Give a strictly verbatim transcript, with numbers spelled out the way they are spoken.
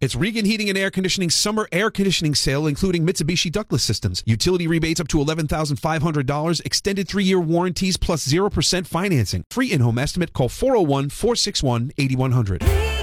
It's Regan Heating and Air Conditioning Summer Air Conditioning Sale, including Mitsubishi ductless systems. Utility rebates up to eleven thousand five hundred dollars, extended three-year warranties plus zero percent financing. Free in-home estimate. Call four oh one, four six one, eight one hundred.